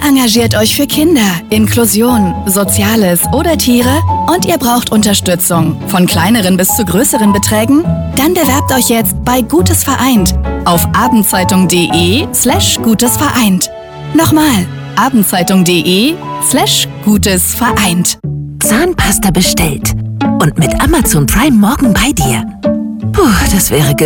engagiert euch für Kinder, Inklusion, Soziales oder Tiere und ihr braucht Unterstützung, von kleineren bis zu größeren Beträgen? Dann bewerbt euch jetzt bei Gutes Vereint auf abendzeitung.de/Gutes Vereint. Nochmal, abendzeitung.de/Gutes Vereint. Zahnpasta bestellt und mit Amazon Prime morgen bei dir. Puh, das wäre